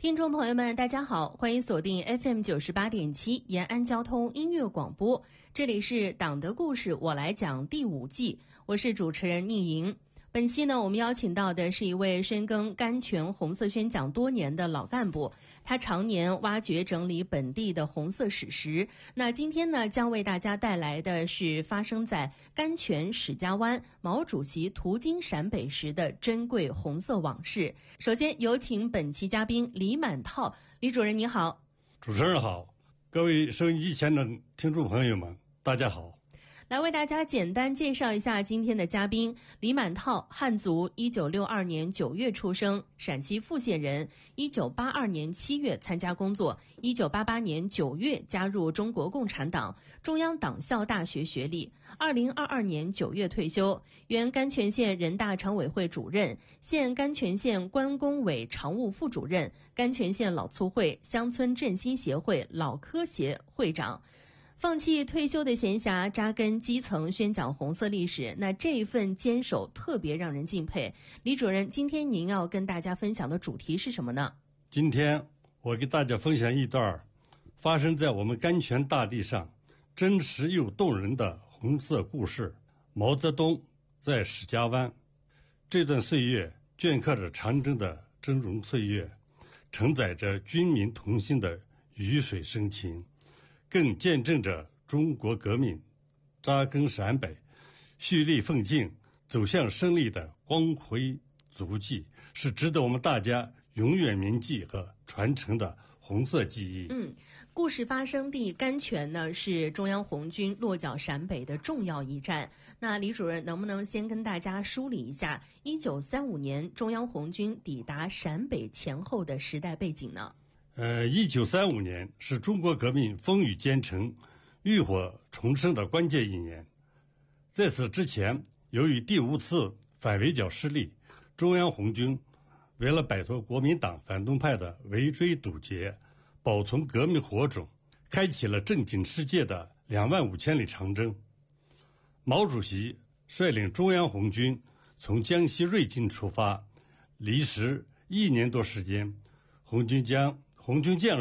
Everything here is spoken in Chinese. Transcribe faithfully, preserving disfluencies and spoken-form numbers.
听众朋友们，大家好，欢迎锁定 F M 九十八点七延安交通音乐广播，这里是党的故事我来讲第五季，我是主持人宁莹。本期呢，我们邀请到的是一位深耕甘泉红色宣讲多年的老干部，他常年挖掘整理本地的红色史实。那今天呢，将为大家带来的是发生在甘泉史家湾毛主席途经陕北时的珍贵红色往事。首先有请本期嘉宾李满套，李主任你好。 主持人好，各位收音机前的听众朋友们，大家好。 来为大家简单介绍一下今天的嘉宾李满套，汉族，一九六二年九月出生，陕西富县人，一九八二年七月参加工作，一九八八年九月加入中国共产党，中央党校大学学历，二零二二年九月退休，原甘泉县人大常委会主任，现甘泉县关工委常务副主任，甘泉县老促会乡村振兴协会老科协会长。放弃退休的闲暇，扎根基层宣讲红色历史，那这一份坚守特别让人敬佩。李主任，今天您要跟大家分享的主题是什么呢？ 今天我给大家分享一段发生在我们甘泉大地上真实又动人的红色故事。毛泽东在史家湾，这段岁月镌刻着长征的峥嵘岁月，承载着军民同心的鱼水深情，更见证着中国革命扎根陕北、蓄力奋进、走向胜利的光辉足迹，是值得我们大家永远铭记和传承的红色记忆。 嗯，故事发生地甘泉呢，是中央红军落脚陕北的重要一站。那李主任能不能先跟大家梳理一下一九三五年中央红军抵达陕北前后的时代背景呢？ 呃，一九三五年是中国革命风雨兼程、浴火重生的关键一年。在此之前，由于第五次反围剿失利，中央红军为了摆脱国民党反动派的围追堵截，保存革命火种，开启了震惊世界的两万五千里长征。毛主席率领中央红军从江西瑞金出发，历时一年多时间，红军将红军将